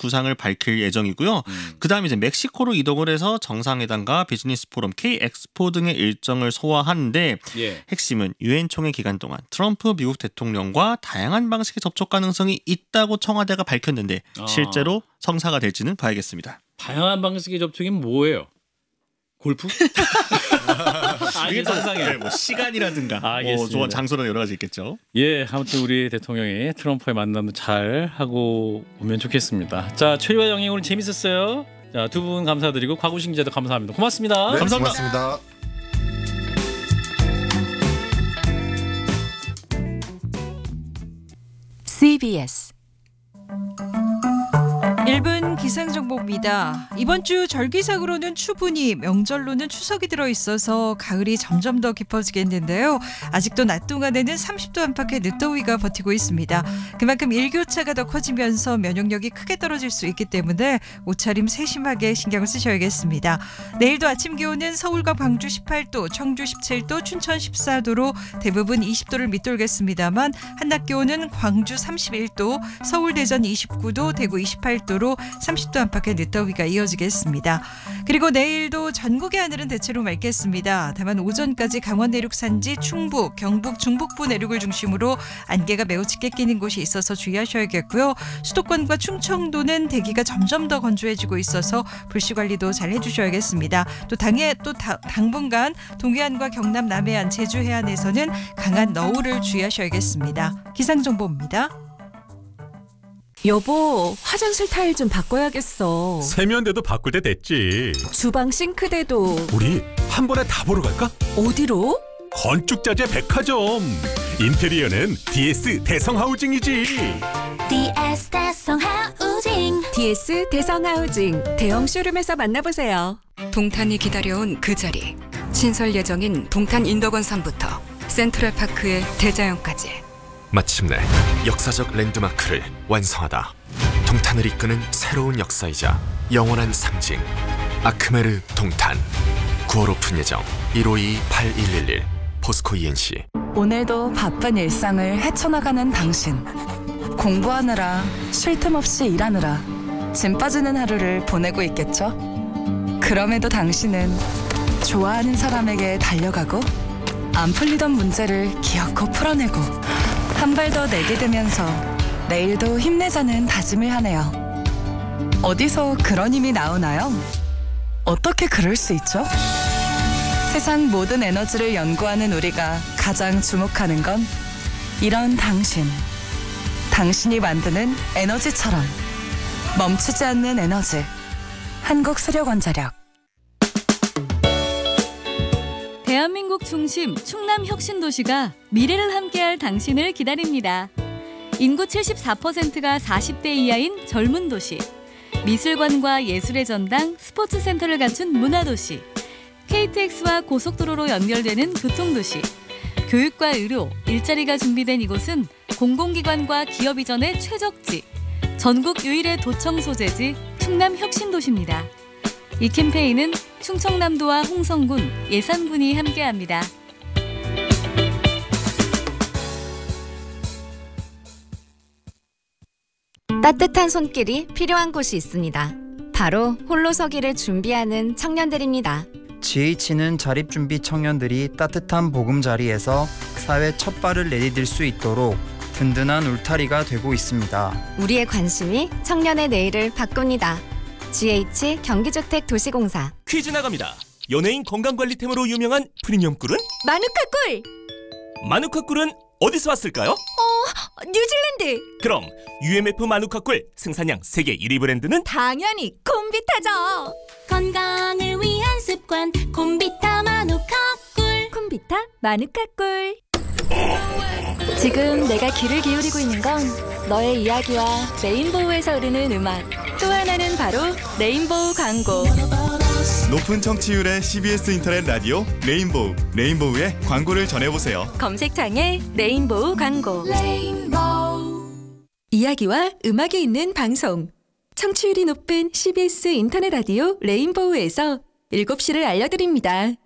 구상을 밝힐 예정이고요. 그다음에 이제 멕시코로 이동을 해서 정상회담과 비즈니스 포럼, K-엑스포 등의 일정을 소화하는데 핵심은 유엔 총회 기간 동안 트럼프 미국 대통령과 다양한 방식의 접촉 가능성이 있다고 청와대가 밝혔는데 실제로 성사가 될지는 봐야겠습니다. 다양한 방식의 접촉이 뭐예요? 골프? 이게 상상해. 뭐 시간이라든가 뭐 좋은 장소는 여러 가지 있겠죠. 예, 아무튼 우리 대통령이 트럼프의 만남도 잘 하고 오면 좋겠습니다. 자, 최유아 영희 오늘 재밌었어요. 자, 두 분 감사드리고 곽우신 기자도 감사합니다. 고맙습니다. 네, 감사합니다. 고맙습니다. CBS 1분 기상정보입니다. 이번 주 절기상으로는 추분이, 명절로는 추석이 들어있어서 가을이 점점 더 깊어지겠는데요. 아직도 낮 동안에는 30도 안팎의 늦더위가 버티고 있습니다. 그만큼 일교차가 더 커지면서 면역력이 크게 떨어질 수 있기 때문에 옷차림 세심하게 신경을 쓰셔야겠습니다. 내일도 아침 기온은 서울과 광주 18도, 청주 17도, 춘천 14도로 대부분 20도를 밑돌겠습니다만 한낮 기온은 광주 31도, 서울 대전 29도, 대구 28도로 30도 안팎의 늦더위가 이어지겠습니다. 그리고 내일도 전국의 하늘은 대체로 맑겠습니다. 다만 오전까지 강원 내륙 산지, 충북, 경북, 중북부 내륙을 중심으로 안개가 매우 짙게 끼는 곳이 있어서 주의하셔야겠고요. 수도권과 충청도는 대기가 점점 더 건조해지고 있어서 불씨 관리도 잘 해주셔야겠습니다. 또 당분간 동해안과 경남 남해안, 제주 해안에서는 강한 너울을 주의하셔야겠습니다. 기상정보입니다. 여보, 화장실 타일 좀 바꿔야겠어. 세면대도 바꿀 때 됐지. 주방 싱크대도. 우리 한 번에 다 보러 갈까? 어디로? 건축자재 백화점. 인테리어는 DS 대성하우징이지. DS 대성하우징. DS 대성하우징 대형 쇼룸에서 만나보세요. 동탄이 기다려온 그 자리. 신설 예정인 동탄 인덕원산부터 센트럴파크의 대자연까지. 마침내 역사적 랜드마크를 완성하다. 동탄을 이끄는 새로운 역사이자 영원한 상징. 아크메르 동탄. 9월 오픈 예정. 1522-8111 포스코 ENC. 오늘도 바쁜 일상을 헤쳐나가는 당신. 공부하느라 쉴 틈 없이 일하느라 짐 빠지는 하루를 보내고 있겠죠? 그럼에도 당신은 좋아하는 사람에게 달려가고 안 풀리던 문제를 기어코 풀어내고 한 발 더 내게 되면서 내일도 힘내자는 다짐을 하네요. 어디서 그런 힘이 나오나요? 어떻게 그럴 수 있죠? 세상 모든 에너지를 연구하는 우리가 가장 주목하는 건 이런 당신. 당신이 만드는 에너지처럼 멈추지 않는 에너지. 한국수력원자력. 대한민국 중심 충남 혁신도시가 미래를 함께할 당신을 기다립니다. 인구 74%가 40대 이하인 젊은 도시, 미술관과 예술의 전당, 스포츠센터를 갖춘 문화도시, KTX와 고속도로로 연결되는 교통도시, 교육과 의료, 일자리가 준비된 이곳은 공공기관과 기업 이전의 최적지, 전국 유일의 도청 소재지 충남 혁신도시입니다. 이 캠페인은 충청남도와 홍성군, 예산군이 함께합니다. 따뜻한 손길이 필요한 곳이 있습니다. 바로 홀로서기를 준비하는 청년들입니다. GH는 자립준비 청년들이 따뜻한 보금자리에서 사회 첫 발을 내디딜 수 있도록 든든한 울타리가 되고 있습니다. 우리의 관심이 청년의 내일을 바꿉니다. GH 경기주택도시공사. 퀴즈 나갑니다. 연예인 건강관리템으로 유명한 프리미엄 꿀은? 마누카 꿀! 마누카 꿀은 어디서 왔을까요? 뉴질랜드! 그럼 UMF 마누카 꿀 생산량 세계 1위 브랜드는? 당연히 콤비타죠! 건강을 위한 습관 콤비타 마누카 꿀. 콤비타 마누카 꿀. 지금 내가 귀를 기울이고 있는 건 너의 이야기와 레인보우에서 흐르는 음악. 또 하나는 바로 레인보우 광고. 높은 청취율의 CBS 인터넷 라디오 레인보우. 레인보우의 광고를 전해보세요. 검색창에 레인보우 광고. 레인보우. 이야기와 음악이 있는 방송. 청취율이 높은 CBS 인터넷 라디오 레인보우에서 7시를 알려드립니다.